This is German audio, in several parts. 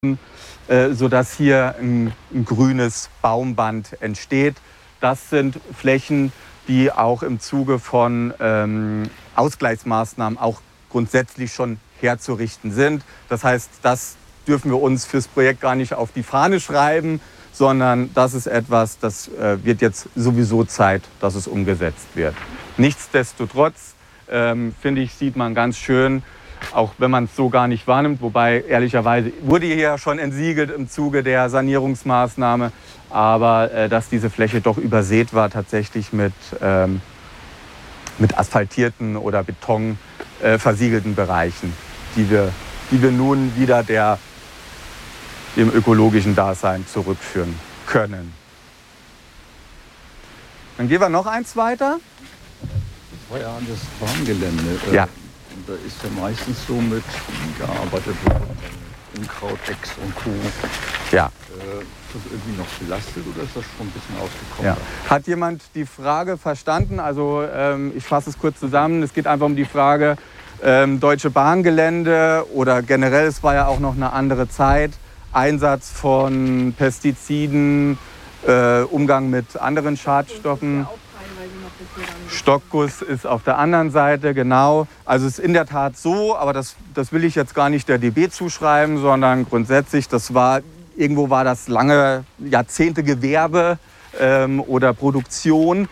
sodass hier ein grünes Baumband entsteht. Das sind Flächen, die auch im Zuge von Ausgleichsmaßnahmen auch grundsätzlich schon herzurichten sind. Das heißt, das dürfen wir uns fürs Projekt gar nicht auf die Fahne schreiben, sondern das ist etwas, das wird jetzt sowieso Zeit, dass es umgesetzt wird. Nichtsdestotrotz, finde ich, sieht man ganz schön, auch wenn man es so gar nicht wahrnimmt, wobei ehrlicherweise wurde hier ja schon entsiegelt im Zuge der Sanierungsmaßnahme, aber dass diese Fläche doch übersät war tatsächlich mit asphaltierten oder Beton versiegelten Bereichen, die wir nun wieder dem ökologischen Dasein zurückführen können. Dann gehen wir noch eins weiter. Das war ja das Bahngelände. Ja. Und da ist ja meistens so mit gearbeitet, Unkraut, Echs und Co. Ja. Ist das irgendwie noch belastet oder ist das schon ein bisschen ausgekommen? Ja. Hat jemand die Frage verstanden? Also ich fasse es kurz zusammen. Es geht einfach um die Frage, Deutsche Bahngelände oder generell, es war ja auch noch eine andere Zeit, Einsatz von Pestiziden, Umgang mit anderen Schadstoffen. Stockguss ist auf der anderen Seite, genau. Also es ist in der Tat so, aber das will ich jetzt gar nicht der DB zuschreiben, sondern grundsätzlich, irgendwo war das lange Jahrzehnte Gewerbe oder Produktion.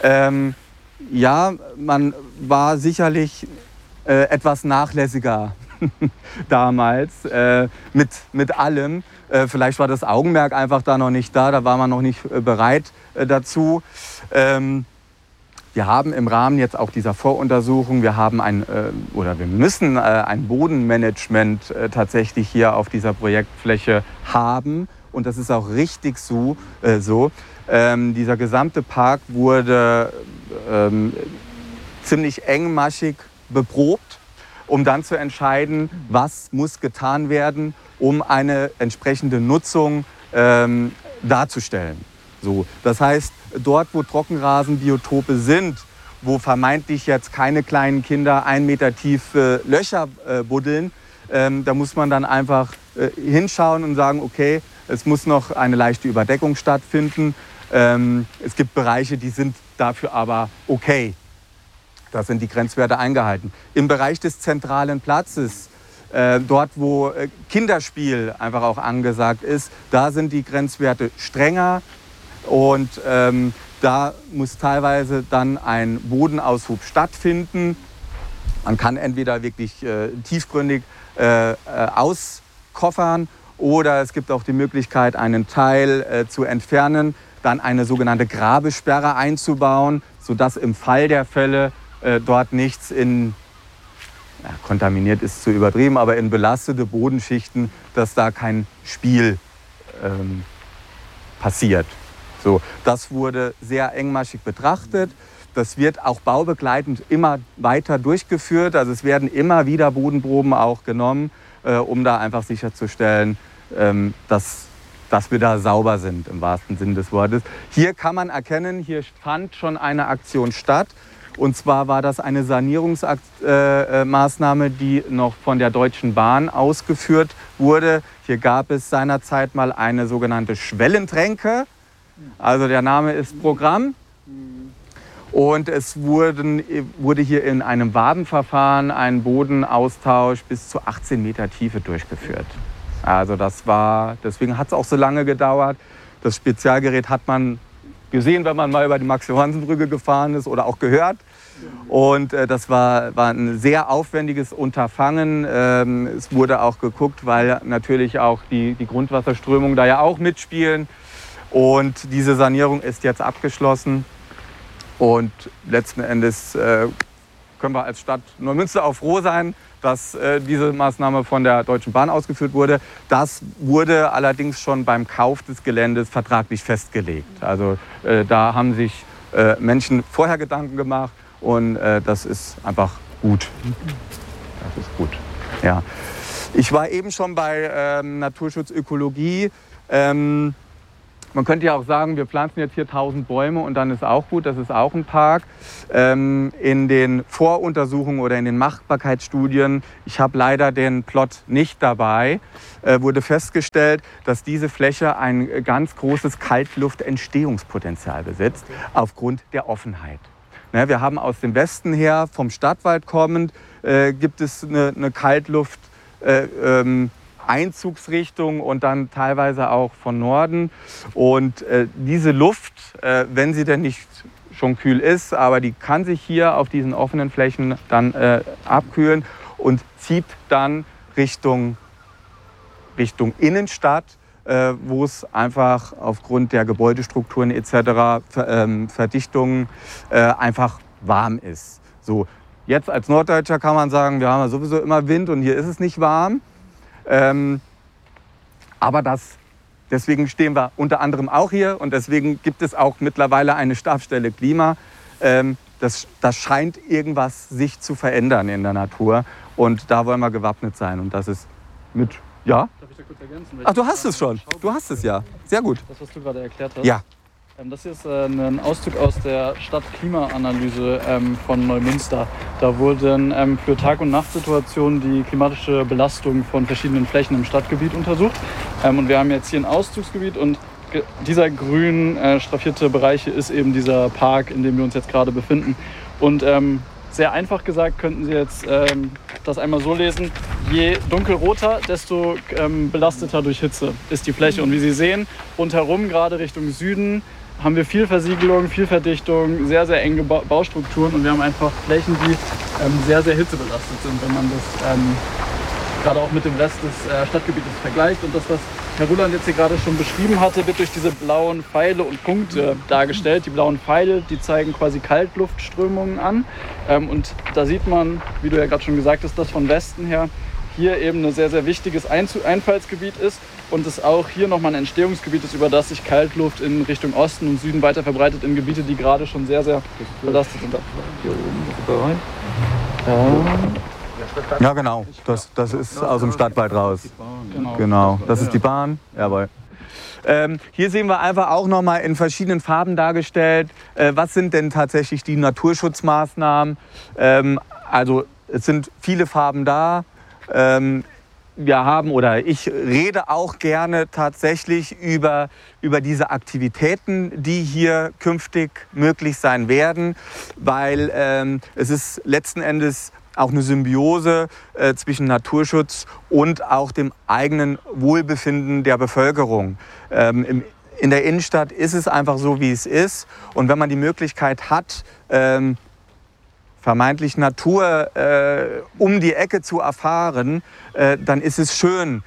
Ja, man war sicherlich etwas nachlässiger damals mit allem. Vielleicht war das Augenmerk einfach da noch nicht da war man noch nicht bereit dazu. Wir haben im Rahmen jetzt auch dieser Voruntersuchung, wir müssen ein Bodenmanagement tatsächlich hier auf dieser Projektfläche haben. Und das ist auch richtig so. Dieser gesamte Park wurde ziemlich engmaschig beprobt, um dann zu entscheiden, was muss getan werden, um eine entsprechende Nutzung darzustellen. So, das heißt, dort, wo Trockenrasenbiotope sind, wo vermeintlich jetzt keine kleinen Kinder 1 Meter tiefe Löcher buddeln, da muss man dann einfach hinschauen und sagen, okay, es muss noch eine leichte Überdeckung stattfinden. Es gibt Bereiche, die sind dafür aber okay. Da sind die Grenzwerte eingehalten. Im Bereich des zentralen Platzes, dort wo Kinderspiel einfach auch angesagt ist, da sind die Grenzwerte strenger. Und da muss teilweise dann ein Bodenaushub stattfinden. Man kann entweder wirklich tiefgründig auskoffern oder es gibt auch die Möglichkeit, einen Teil zu entfernen, dann eine sogenannte Grabesperre einzubauen, sodass im Fall der Fälle dort nichts kontaminiert ist zu übertrieben, aber in belastete Bodenschichten, dass da kein Spiel passiert. So, das wurde sehr engmaschig betrachtet. Das wird auch baubegleitend immer weiter durchgeführt. Also es werden immer wieder Bodenproben auch genommen, um da einfach sicherzustellen, dass wir da sauber sind, im wahrsten Sinne des Wortes. Hier kann man erkennen, hier fand schon eine Aktion statt. Und zwar war das eine Sanierungsmaßnahme, die noch von der Deutschen Bahn ausgeführt wurde. Hier gab es seinerzeit mal eine sogenannte Schwellentränke. Also der Name ist Programm. Und es wurde hier in einem Wabenverfahren ein Bodenaustausch bis zu 18 Meter Tiefe durchgeführt. Also deswegen hat es auch so lange gedauert. Das Spezialgerät hat man gesehen, wenn man mal über die Max-Johannsen-Brücke gefahren ist oder auch gehört. Und das war ein sehr aufwendiges Unterfangen. Es wurde auch geguckt, weil natürlich auch die Grundwasserströmungen da ja auch mitspielen. Und diese Sanierung ist jetzt abgeschlossen. Und letzten Endes können wir als Stadt Neumünster auch froh sein, dass diese Maßnahme von der Deutschen Bahn ausgeführt wurde. Das wurde allerdings schon beim Kauf des Geländes vertraglich festgelegt. Also da haben sich Menschen vorher Gedanken gemacht und das ist einfach gut. Das ist gut. Ja. Ich war eben schon bei Naturschutz Ökologie. Man könnte ja auch sagen, wir pflanzen jetzt hier 1000 Bäume und dann ist auch gut, das ist auch ein Park. In den Voruntersuchungen oder in den Machbarkeitsstudien, ich habe leider den Plot nicht dabei, wurde festgestellt, dass diese Fläche ein ganz großes Kaltluftentstehungspotenzial besitzt, aufgrund der Offenheit. Wir haben aus dem Westen her, vom Stadtwald kommend, gibt es eine Kaltluft, Einzugsrichtung und dann teilweise auch von Norden. Und diese Luft, wenn sie denn nicht schon kühl ist, aber die kann sich hier auf diesen offenen Flächen dann abkühlen und zieht dann Richtung Innenstadt, wo es einfach aufgrund der Gebäudestrukturen etc., Verdichtungen einfach warm ist. So, jetzt als Norddeutscher kann man sagen, wir haben ja sowieso immer Wind und hier ist es nicht warm. Aber deswegen stehen wir unter anderem auch hier und deswegen gibt es auch mittlerweile eine Stabsstelle Klima. Das scheint irgendwas sich zu verändern in der Natur und da wollen wir gewappnet sein und das ist mit, ja? Darf ich da kurz ergänzen? Ach, du hast es schon. Du hast es ja. Sehr gut. Das, was du gerade erklärt hast. Ja. Das hier ist ein Auszug aus der Stadtklimaanalyse von Neumünster. Da wurden für Tag- und Nachtsituationen die klimatische Belastung von verschiedenen Flächen im Stadtgebiet untersucht. Und wir haben jetzt hier ein Auszugsgebiet und dieser grün straffierte Bereich ist eben dieser Park, in dem wir uns jetzt gerade befinden. Und sehr einfach gesagt könnten Sie jetzt das einmal so lesen: Je dunkelroter, desto belasteter durch Hitze ist die Fläche. Und wie Sie sehen, rundherum, gerade Richtung Süden, haben wir viel Versiegelung, viel Verdichtung, sehr, sehr enge Baustrukturen und wir haben einfach Flächen, die sehr, sehr hitzebelastet sind, wenn man das gerade auch mit dem Rest des Stadtgebietes vergleicht. Und das, was Herr Ruland jetzt hier gerade schon beschrieben hatte, wird durch diese blauen Pfeile und Punkte dargestellt. Die blauen Pfeile, die zeigen quasi Kaltluftströmungen an. Und da sieht man, wie du ja gerade schon gesagt hast, dass von Westen her hier eben ein sehr, sehr wichtiges Einfallsgebiet ist und es auch hier nochmal ein Entstehungsgebiet ist, über das sich Kaltluft in Richtung Osten und Süden weiter verbreitet in Gebiete, die gerade schon sehr, sehr belastet sind. Hier oben, ja, genau. Das ist aus dem Stadtwald raus. Genau. Das ist die Bahn. Jawohl. Hier sehen wir einfach auch nochmal in verschiedenen Farben dargestellt, was sind denn tatsächlich die Naturschutzmaßnahmen. Also es sind viele Farben da. Ich rede auch gerne tatsächlich über diese Aktivitäten, die hier künftig möglich sein werden, weil es ist letzten Endes auch eine Symbiose zwischen Naturschutz und auch dem eigenen Wohlbefinden der Bevölkerung. In der Innenstadt ist es einfach so, wie es ist. Und wenn man die Möglichkeit hat, vermeintlich Natur um die Ecke zu erfahren, dann ist es schön.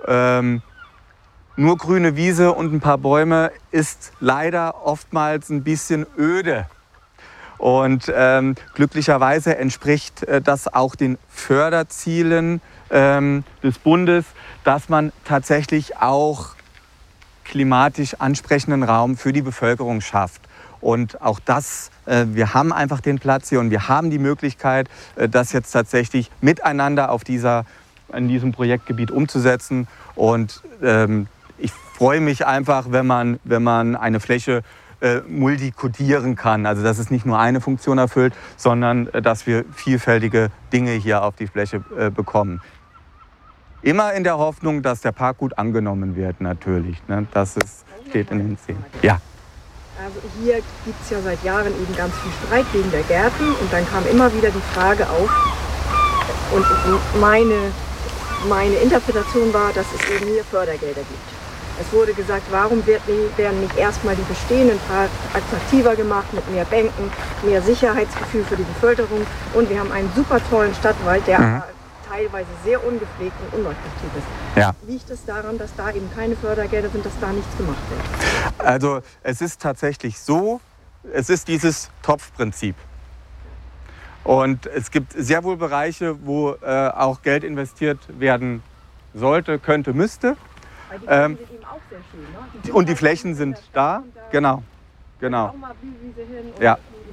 Nur grüne Wiese und ein paar Bäume ist leider oftmals ein bisschen öde. Und glücklicherweise entspricht das auch den Förderzielen des Bundes, dass man tatsächlich auch klimatisch ansprechenden Raum für die Bevölkerung schafft. Und auch das, wir haben einfach den Platz hier und wir haben die Möglichkeit, das jetzt tatsächlich miteinander in diesem Projektgebiet umzusetzen. Und ich freue mich einfach, wenn man eine Fläche multikodieren kann. Also dass es nicht nur eine Funktion erfüllt, sondern dass wir vielfältige Dinge hier auf die Fläche bekommen. Immer in der Hoffnung, dass der Park gut angenommen wird, natürlich. Ne? Das steht in den Szenen. Ja. Also hier gibt es ja seit Jahren eben ganz viel Streit wegen der Gärten und dann kam immer wieder die Frage auf und meine Interpretation war, dass es eben hier Fördergelder gibt. Es wurde gesagt, warum werden nicht erstmal die bestehenden Parks attraktiver gemacht mit mehr Bänken, mehr Sicherheitsgefühl für die Bevölkerung und wir haben einen super tollen Stadtwald, der teilweise sehr ungepflegt und unattraktiv ist. Ja. Liegt es daran, dass da eben keine Fördergelder sind, dass da nichts gemacht wird? Also es ist tatsächlich so, es ist dieses Topfprinzip. Und es gibt sehr wohl Bereiche, wo auch Geld investiert werden sollte, könnte, müsste. Weil die Flächen sind eben auch sehr schön. Ne? Und die Flächen sind da, genau. Auch mal Blühwiese hin und ja.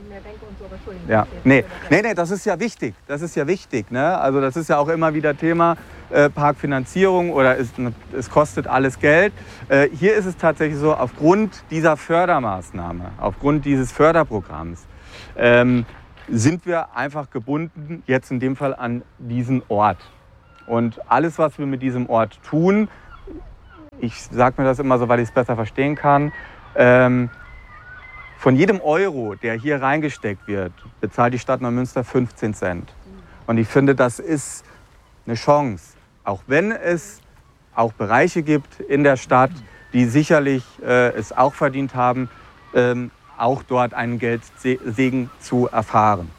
mehr Bänke und so, aber Entschuldigung. Ja, nee, das ist ja wichtig. Das ist ja wichtig. Ne? Also das ist ja auch immer wieder Thema Parkfinanzierung oder es kostet alles Geld. Hier ist es tatsächlich so, aufgrund dieser Fördermaßnahme, aufgrund dieses Förderprogramms, sind wir einfach gebunden, jetzt in dem Fall an diesen Ort. Und alles, was wir mit diesem Ort tun, ich sage mir das immer so, weil ich es besser verstehen kann, von jedem Euro, der hier reingesteckt wird, bezahlt die Stadt Neumünster 15 Cent. Und ich finde, das ist eine Chance, auch wenn es auch Bereiche gibt in der Stadt, die sicherlich es auch verdient haben, auch dort einen Geldsegen zu erfahren.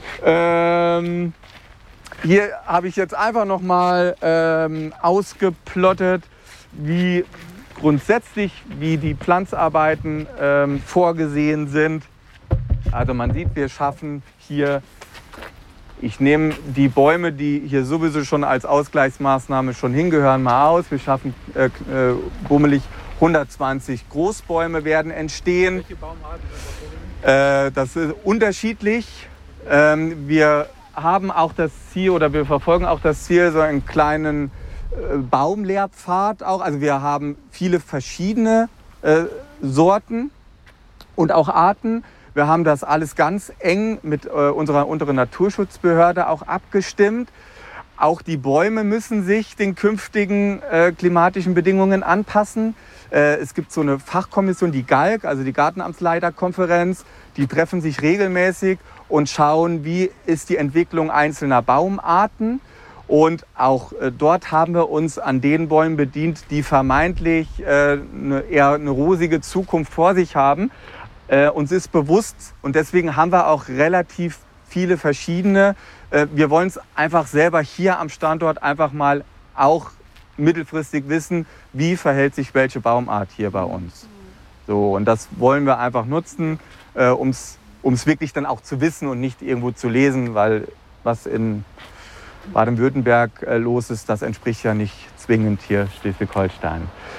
Hier habe ich jetzt einfach noch mal ausgeplottet, wie grundsätzlich, wie die Pflanzarbeiten vorgesehen sind. Also man sieht, wir schaffen hier, ich nehme die Bäume, die hier sowieso schon als Ausgleichsmaßnahme schon hingehören, mal aus. Wir schaffen bummelig 120 Großbäume werden entstehen. Welche Baumarten sind das? Das ist unterschiedlich. Wir haben auch das Ziel oder wir verfolgen auch das Ziel, so einen kleinen Baumlehrpfad auch. Also wir haben viele verschiedene Sorten und auch Arten. Wir haben das alles ganz eng mit unserer unteren Naturschutzbehörde auch abgestimmt. Auch die Bäume müssen sich den künftigen klimatischen Bedingungen anpassen. Es gibt so eine Fachkommission, die GALK, also die Gartenamtsleiterkonferenz, die treffen sich regelmäßig und schauen, wie ist die Entwicklung einzelner Baumarten. Und auch dort haben wir uns an den Bäumen bedient, die vermeintlich eher eine rosige Zukunft vor sich haben. Uns ist bewusst und deswegen haben wir auch relativ viele verschiedene. Wir wollen es einfach selber hier am Standort einfach mal auch mittelfristig wissen, wie verhält sich welche Baumart hier bei uns. So, und das wollen wir einfach nutzen, um es wirklich dann auch zu wissen und nicht irgendwo zu lesen, weil was in Baden-Württemberg los ist, das entspricht ja nicht zwingend hier Schleswig-Holstein.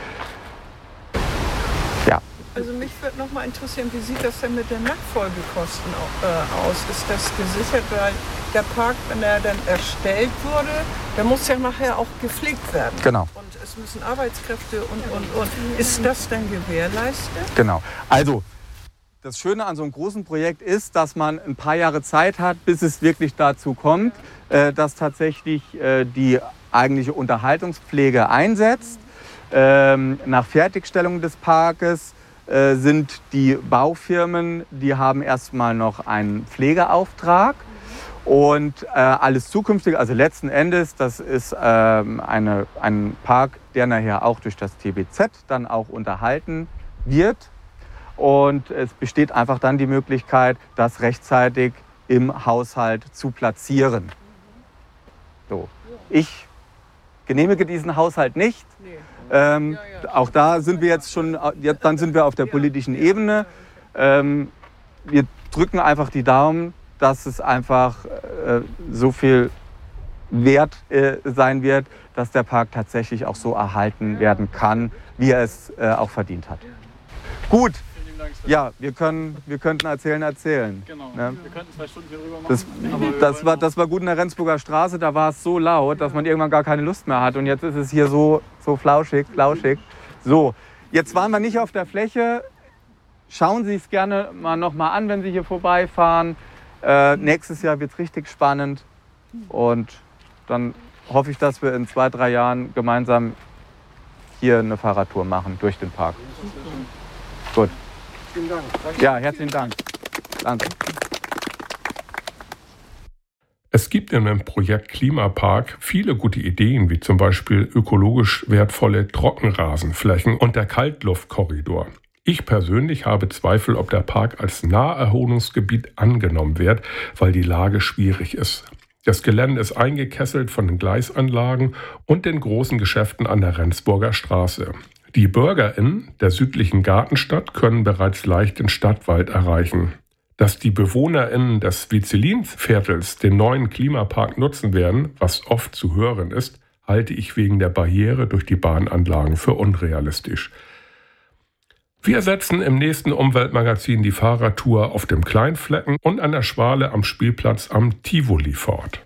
Ja. Also mich würde noch mal interessieren, wie sieht das denn mit den Nachfolgekosten aus? Ist das gesichert, weil der Park, wenn er dann erstellt wurde, der muss ja nachher auch gepflegt werden. Genau. Und es müssen Arbeitskräfte und. Ist das denn gewährleistet? Genau. Also das Schöne an so einem großen Projekt ist, dass man ein paar Jahre Zeit hat, bis es wirklich dazu kommt, dass tatsächlich die eigentliche Unterhaltungspflege einsetzt. Nach Fertigstellung des Parkes sind die Baufirmen, die haben erstmal noch einen Pflegeauftrag und alles Zukünftige, also letzten Endes, das ist ein Park, der nachher auch durch das TBZ dann auch unterhalten wird und es besteht einfach dann die Möglichkeit, das rechtzeitig im Haushalt zu platzieren. So. Ich genehmige diesen Haushalt nicht. Auch da sind wir jetzt schon, dann sind wir auf der politischen Ebene. Wir drücken einfach die Daumen, dass es einfach so viel wert sein wird, dass der Park tatsächlich auch so erhalten werden kann, wie er es auch verdient hat. Gut. Ja, wir könnten erzählen. Genau, ne? Wir könnten 2 Stunden hier rüber machen. Das war gut in der Rendsburger Straße, da war es so laut, dass man irgendwann gar keine Lust mehr hat. Und jetzt ist es hier so flauschig. So, jetzt waren wir nicht auf der Fläche. Schauen Sie es gerne mal noch mal an, wenn Sie hier vorbeifahren. Nächstes Jahr wird es richtig spannend. Und dann hoffe ich, dass wir in 2-3 Jahren gemeinsam hier eine Fahrradtour machen durch den Park. Gut. Vielen Dank. Ja, herzlichen Dank. Danke. Es gibt in dem Projekt Klimapark viele gute Ideen, wie zum Beispiel ökologisch wertvolle Trockenrasenflächen und der Kaltluftkorridor. Ich persönlich habe Zweifel, ob der Park als Naherholungsgebiet angenommen wird, weil die Lage schwierig ist. Das Gelände ist eingekesselt von den Gleisanlagen und den großen Geschäften an der Rendsburger Straße. Die BürgerInnen der südlichen Gartenstadt können bereits leicht den Stadtwald erreichen. Dass die BewohnerInnen des Vizelinviertels den neuen Klimapark nutzen werden, was oft zu hören ist, halte ich wegen der Barriere durch die Bahnanlagen für unrealistisch. Wir setzen im nächsten Umweltmagazin die Fahrradtour auf dem Kleinflecken und an der Schwale am Spielplatz am Tivoli fort.